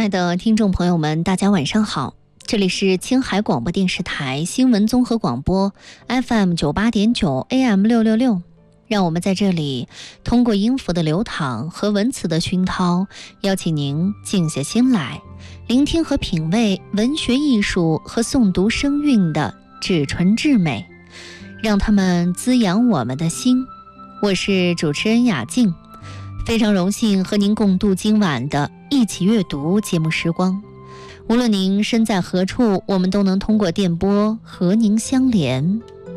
爱的听众朋友们，大家晚上好，这里是青海广播电视台新闻综合广播 FM 98.9 AM 666，让我们在这里通过音符的流淌和文词的熏陶，邀请您静下心来，聆听和品味文学艺术和诵读声韵的至纯至美，让它们滋养我们的心。我是主持人雅静，非常荣幸和您共度今晚的一起阅读节目时光。无论您身在何处，我们都能通过电波和您相连。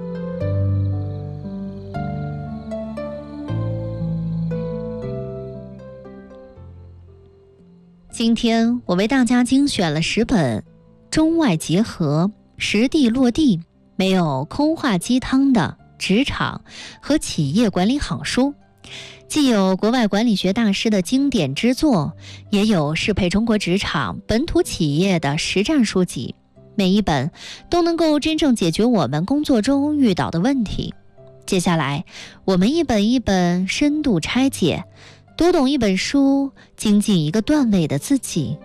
今天我为大家精选了10本中外结合、实地落地、没有空话鸡汤的职场和企业管理好书，既有国外管理学大师的经典之作，也有适配中国职场本土企业的实战书籍，每一本都能够真正解决我们工作中遇到的问题。接下来我们一本一本深度拆解，读懂一本书，精进一个段位的自己。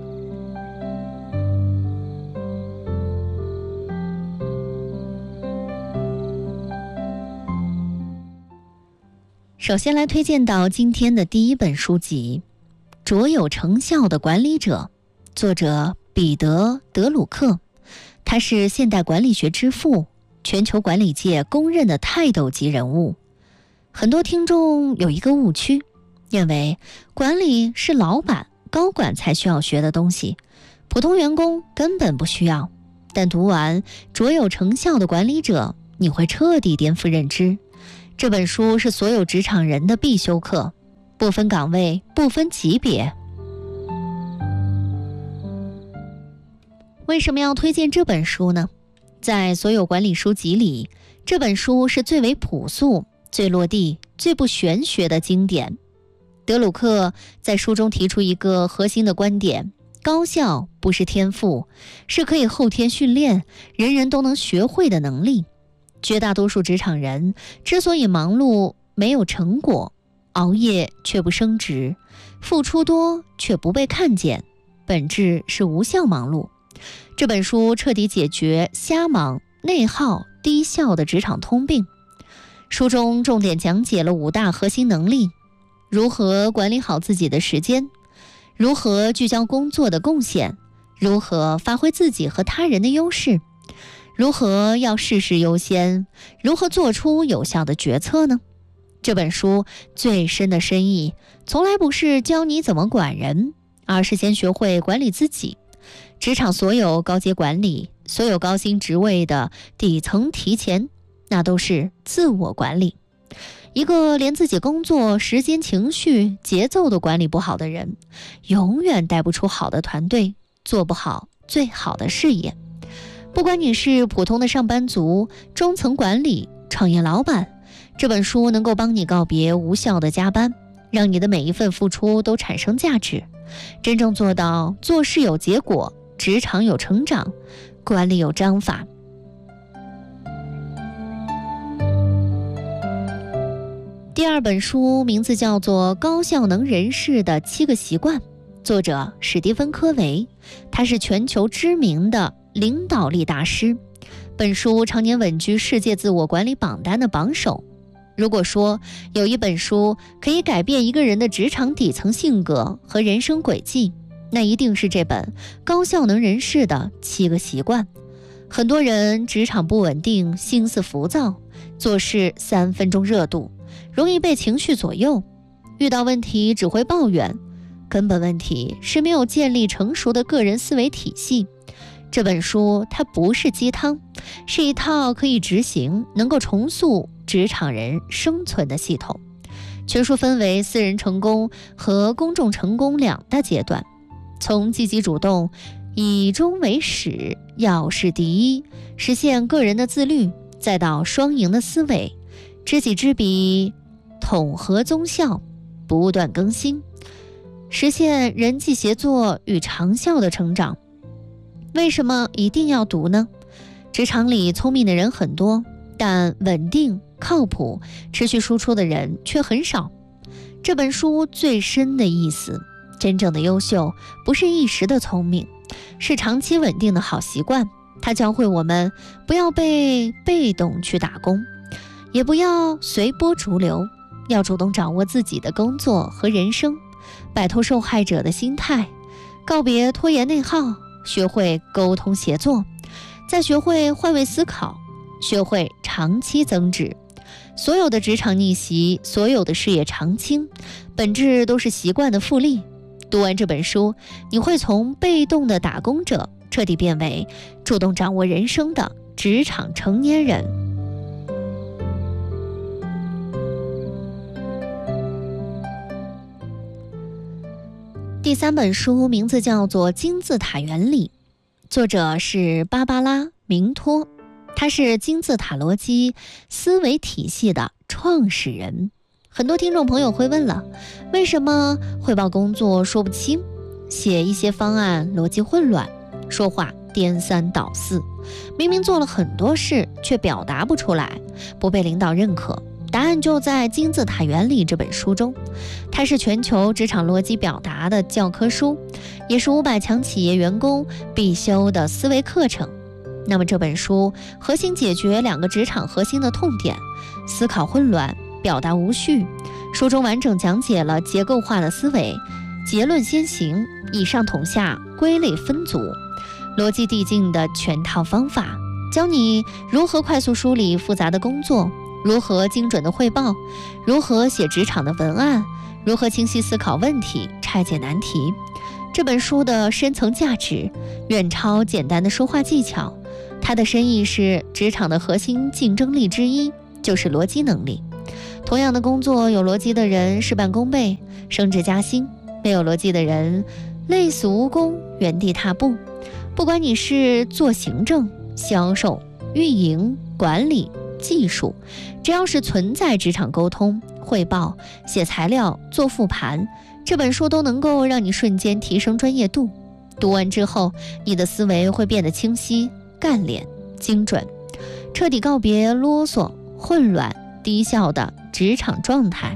首先来推荐到今天的第一本书籍《卓有成效的管理者》，作者彼得·德鲁克，他是现代管理学之父，全球管理界公认的泰斗级人物。很多听众有一个误区，认为管理是老板、高管才需要学的东西，普通员工根本不需要。但读完《卓有成效的管理者》，你会彻底颠覆认知。这本书是所有职场人的必修课，不分岗位，不分级别。为什么要推荐这本书呢？在所有管理书籍里，这本书是最为朴素、最落地、最不玄学的经典。德鲁克在书中提出一个核心的观点：高效不是天赋，是可以后天训练、人人都能学会的能力。绝大多数职场人之所以忙碌没有成果，熬夜却不升职，付出多却不被看见，本质是无效忙碌。这本书彻底解决瞎忙、内耗、低效的职场通病。书中重点讲解了5大核心能力：如何管理好自己的时间，如何聚焦工作的贡献，如何发挥自己和他人的优势，如何要事事优先，如何做出有效的决策呢？这本书最深的深意，从来不是教你怎么管人，而是先学会管理自己。职场所有高阶管理，所有高薪职位的底层提前，那都是自我管理。一个连自己工作、时间、情绪、节奏都管理不好的人，永远带不出好的团队，做不好最好的事业。不管你是普通的上班族、中层管理、创业老板，这本书能够帮你告别无效的加班，让你的每一份付出都产生价值，真正做到做事有结果，职场有成长，管理有章法。第二本书名字叫做《高效能人士的7个习惯》，作者史蒂芬·科维，他是全球知名的领导力大师。本书常年稳居世界自我管理榜单的榜首。如果说有一本书可以改变一个人的职场底层性格和人生轨迹，那一定是这本高效能人士的7个习惯。很多人职场不稳定，心思浮躁，做事3分钟热度，容易被情绪左右，遇到问题只会抱怨，根本问题是没有建立成熟的个人思维体系。这本书它不是鸡汤，是一套可以执行、能够重塑职场人生存的系统。全书分为私人成功和公众成功2大阶段，从积极主动、以终为始、要事第一，实现个人的自律，再到双赢的思维，知己知彼，统合综效，不断更新，实现人际协作与长效的成长。为什么一定要读呢？职场里聪明的人很多，但稳定、靠谱、持续输出的人却很少。这本书最深的意思， 真正的优秀不是一时的聪明，是长期稳定的好习惯。它教会我们不要被动去打工，也不要随波逐流，要主动掌握自己的工作和人生，摆脱受害者的心态，告别拖延内耗，学会沟通协作，再学会换位思考，学会长期增值。所有的职场逆袭，所有的事业长青，本质都是习惯的复利。读完这本书，你会从被动的打工者彻底变为主动掌握人生的职场成年人。第3本书名字叫做《金字塔原理》，作者是芭芭拉·明托，他是金字塔逻辑思维体系的创始人。很多听众朋友会问了，为什么汇报工作说不清，写一些方案逻辑混乱，说话颠三倒四，明明做了很多事却表达不出来，不被领导认可？答案就在《金字塔原理》这本书中，它是全球职场逻辑表达的教科书，也是500强企业员工必修的思维课程。那么这本书核心解决2个职场核心的痛点：思考混乱，表达无序。书中完整讲解了结构化的思维，结论先行，以上统下，归类分组，逻辑递进的全套方法，教你如何快速梳理复杂的工作，如何精准的汇报，如何写职场的文案，如何清晰思考问题，拆解难题。这本书的深层价值远超简单的说话技巧，它的深意是职场的核心竞争力之一，就是逻辑能力。同样的工作，有逻辑的人事半功倍，升职加薪；没有逻辑的人累死无功，原地踏步。不管你是做行政、销售、运营、管理、技术，只要是存在职场沟通、汇报、写材料、做复盘，这本书都能够让你瞬间提升专业度。读完之后，你的思维会变得清晰、干练、精准，彻底告别啰嗦、混乱、低效的职场状态。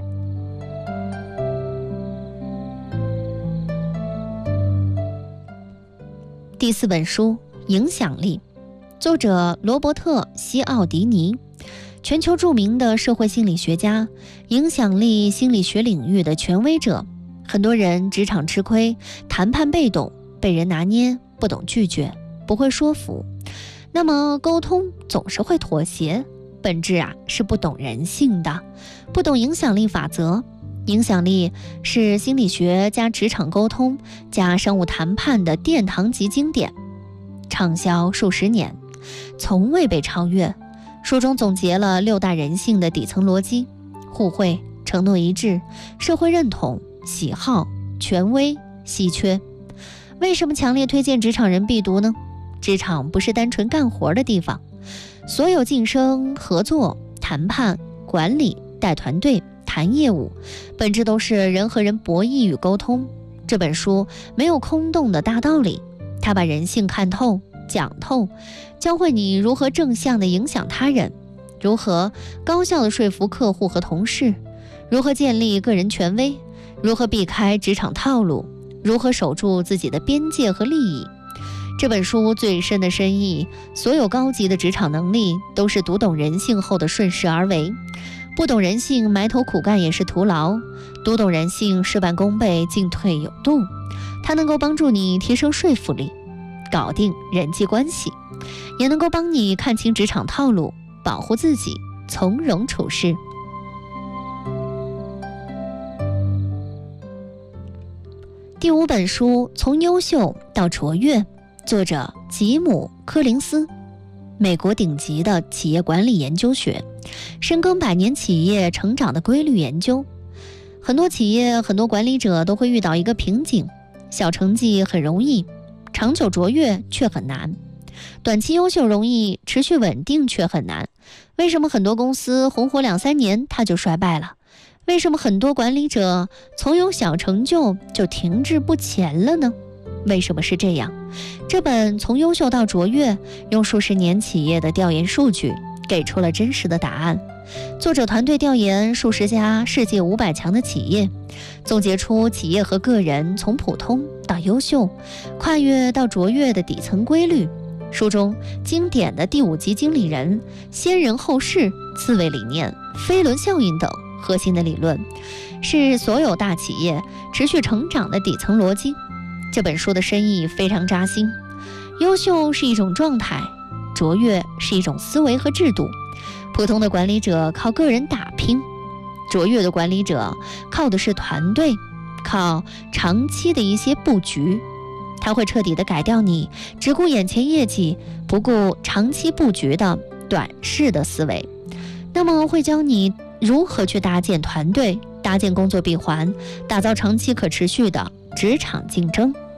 第4本书《影响力》，作者罗伯特·西奥迪尼，全球著名的社会心理学家，影响力心理学领域的权威者。很多人职场吃亏，谈判被动，被人拿捏，不懂拒绝，不会说服。那么沟通总是会妥协，本质是不懂人性的，不懂影响力法则。影响力是心理学加职场沟通加商务谈判的殿堂级经典，畅销数十年，从未被超越。书中总结了6大人性的底层逻辑：互惠、承诺一致、社会认同、喜好、权威、稀缺。为什么强烈推荐职场人必读呢？职场不是单纯干活的地方，所有晋升、合作、谈判、管理、带团队、谈业务，本质都是人和人博弈与沟通。这本书没有空洞的大道理，它把人性看透、讲透，教会你如何正向的影响他人，如何高效的说服客户和同事，如何建立个人权威，如何避开职场套路，如何守住自己的边界和利益。这本书最深的深意，所有高级的职场能力都是读懂人性后的顺势而为。不懂人性，埋头苦干也是徒劳；读懂人性，事半功倍，进退有度。它能够帮助你提升说服力，搞定人际关系，也能够帮你看清职场套路，保护自己，从容处事。第5本书《从优秀到卓越》，作者吉姆·柯林斯，美国顶级的企业管理研究学，深耕100年企业成长的规律研究。很多企业、很多管理者都会遇到一个瓶颈：小成绩很容易，长久卓越却很难；短期优秀容易，持续稳定却很难。为什么很多公司红火2-3年它就衰败了？为什么很多管理者从有小成就就停滞不前了呢？为什么是这样？这本《从优秀到卓越》用数十年企业的调研数据给出了真实的答案。 作者团队调研数十家世界500强的企业，总结出企业和个人从普通到优秀、跨越到卓越的底层规律。书中经典的第5级经理人、先人后世、刺猬理念、飞轮效应等核心的理论，是所有大企业持续成长的底层逻辑。这本书的深意非常扎心。优秀是一种状态，卓越是一种思维和制度。普通的管理者靠个人打拼，卓越的管理者靠的是团队，靠长期的一些布局。他会彻底的改掉你只顾眼前业绩，不顾长期布局的短视的思维。那么会教你如何去搭建团队，搭建工作闭环，打造长期可持续的职场竞争。